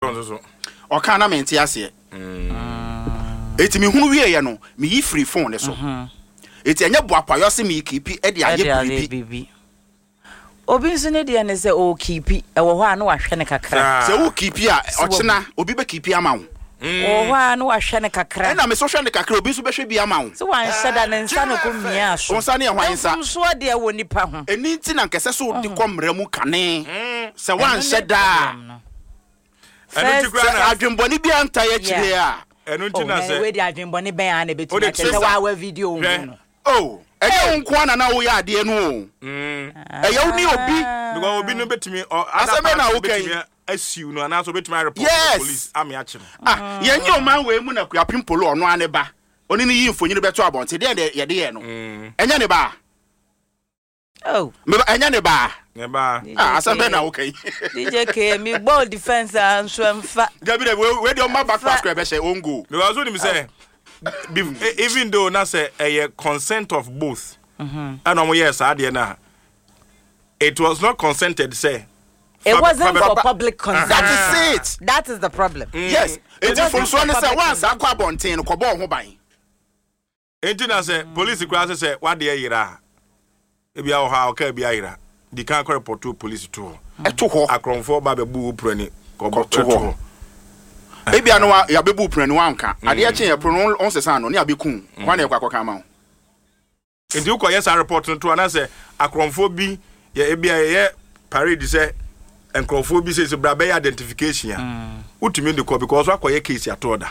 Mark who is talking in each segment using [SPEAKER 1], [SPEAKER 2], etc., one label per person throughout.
[SPEAKER 1] o kana menti ase eti me hunu wie ye no me yi free phone so eti enye boapayo se me keep e de aye bibi
[SPEAKER 2] obi nso ne de ne se o keep e wo ho a no wahwe ne kakra
[SPEAKER 1] se wo keep a ochena obi be keep ama wo
[SPEAKER 2] o ho a no wahwe ne kakra
[SPEAKER 1] na me so hwe ne kakra obi nso be hwe bi ama wo
[SPEAKER 2] so wan hyeda ne nsa no ko mia so
[SPEAKER 1] nsa ne hwan nsa
[SPEAKER 2] nso de wo nipa ho
[SPEAKER 1] eni nti na nkese so de komra mu kane se wan hyeda
[SPEAKER 3] enu ti kura na
[SPEAKER 1] adwemboni bi anta ye chire a
[SPEAKER 3] enu nti na se
[SPEAKER 2] we de adwemboni ben a na betu na kese wa video no
[SPEAKER 1] oh eje nko na wo ya ade no eya uni obi
[SPEAKER 3] because obi no betimi
[SPEAKER 1] aseme na wo kan
[SPEAKER 3] asiu no na so betimi report police ami a chim
[SPEAKER 1] yenye o man we mu na kuapim polo ono ane ba oni ni yi mfonyi no beto abonte de ye de ye no enya ne ba
[SPEAKER 2] oh
[SPEAKER 1] me enya ne ba aseme na wo kan
[SPEAKER 2] DJ K me ball defense and so emfa
[SPEAKER 1] gabi de we de o ma back pass be she ongo
[SPEAKER 3] because what him say even though na say a consent of both and yes na it was not consented say
[SPEAKER 2] it wasn't for public consent.
[SPEAKER 1] That is it.
[SPEAKER 2] That is the problem.
[SPEAKER 1] Yes. It is from so say once akwa bonten ko bo ho ban.
[SPEAKER 3] Enti na say police class say what dey yira. E bia ho ha o ka bia yira. Di kan ko report to police to.
[SPEAKER 1] E to ho.
[SPEAKER 3] Akronfo ba be bu prani ko bo to ho.
[SPEAKER 1] E bia no ya be bu prani wanka. Ade ya chen ya pro on se san no ne abekun. Kwa na ekwa kan ma ho.
[SPEAKER 3] Enti uko yes report to na say akronfo bi ye bia ye parade say enkrofo bi say brabe identification utumi de ko because akoye case atoda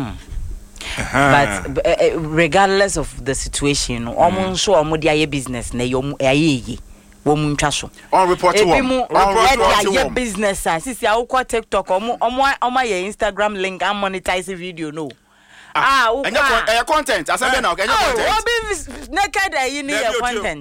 [SPEAKER 2] but regardless of the situation omo so omo de aye business na aye wo mu ntwa so
[SPEAKER 1] on report to
[SPEAKER 2] aye business sisi awukọ TikTok omo aye Instagram link and monetize video no
[SPEAKER 1] enya content asabe na enya content
[SPEAKER 2] obi naked ayi ni your content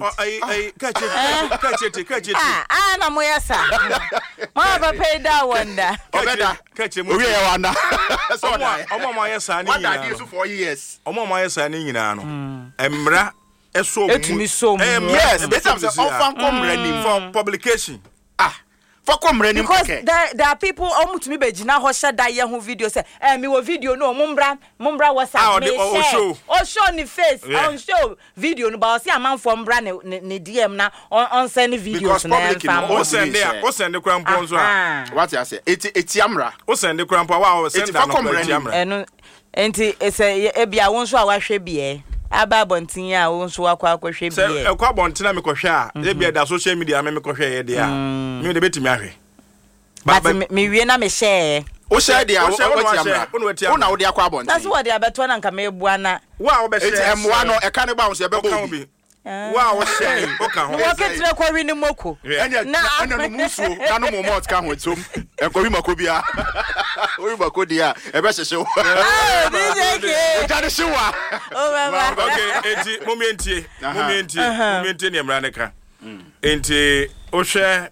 [SPEAKER 3] catch
[SPEAKER 2] na moya sa ma ba pay that wonder
[SPEAKER 1] obeda catch we ya wanda so
[SPEAKER 3] omo mo ya sa ni
[SPEAKER 1] what that is for years
[SPEAKER 3] omo mo ya sa ni nyina no emra eso
[SPEAKER 2] etumi so
[SPEAKER 1] yes betam say ofan komra ni
[SPEAKER 3] for publication
[SPEAKER 2] because there are people omutumi begina ho sheda ye ho video say me wo video no mumbra WhatsApp me show ni face on show video no ba say amanfo mbra ne DM na on send videos na
[SPEAKER 3] o send krampo nso
[SPEAKER 1] what you say eti amra
[SPEAKER 3] o send krampo wa send na amra
[SPEAKER 2] eno enti ese e bia won so a wahwe bie aba bontin a won so akwa hwe bie
[SPEAKER 3] e kwa bontin na me kohwe a e bia da social media me kohwe ye de a me de betimi ahwe
[SPEAKER 2] but me wie na me share
[SPEAKER 1] o share de a o ti amra o na wo de akwa bontin
[SPEAKER 2] that's what they abeto na nka me bua na
[SPEAKER 3] wa wo be share
[SPEAKER 1] eti emwa no e ka ne ba wo se be bo bi
[SPEAKER 3] wa wo share o ka ho
[SPEAKER 2] wo ketre kwa wi ni moko
[SPEAKER 1] enya no muso na no momot ka ho etom e kwa wi mako bia o wi mako dia e be hyehywe
[SPEAKER 2] DJ K
[SPEAKER 1] o jade hyewa
[SPEAKER 2] o baba
[SPEAKER 3] okay enti momentie ne mra ne ka enti o hwe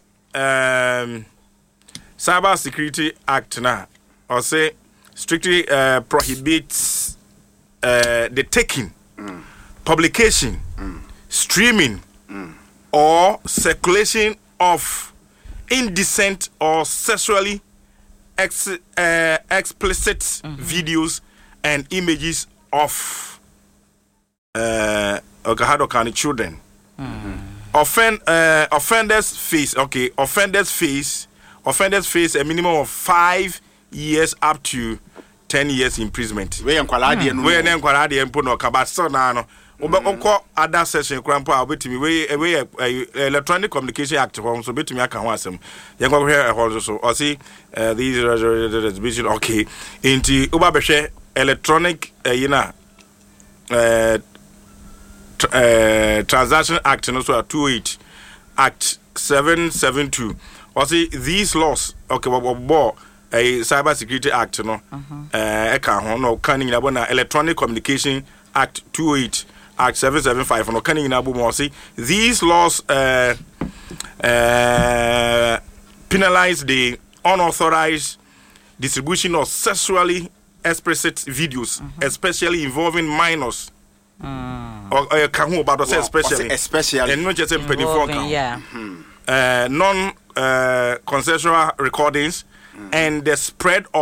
[SPEAKER 3] Cyber Security Act na or say strictly prohibits the taking, publication, streaming, or circulation of indecent or sexually explicit videos and images of children. Offenders face a minimum of 5 years up to 10 years imprisonment.
[SPEAKER 1] We enkwala de no.
[SPEAKER 3] We na enkwala de mpo no kaba so na no. Obekọ other section krampo a obetimi we Electronic Communication Act so betimi aka ho asem. Ye ngwa hwe ho so o see these resolution okay. Inti oba behwe Electronic Transaction Act no so 28 Act 772. Or see these laws okay a Cyber Security Act no eka ho no kan nyina bo na Electronic Communication Act 28 Act 775 no kan nyina bo mo see these laws penalize the unauthorized distribution of sexually explicit videos especially involving minors or kan ho about especially and not just in non consensual recordings and the spread of